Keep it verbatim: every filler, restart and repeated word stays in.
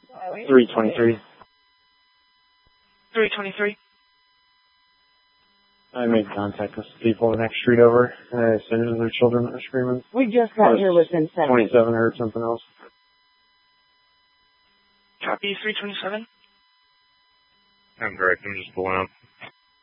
three twenty-three. three twenty-three. I made contact with people the next street over. I assumed their children that were screaming. We just got here within seven. twenty-seven heard something else. Copy three twenty-seven. I'm correct. I'm just pulling up.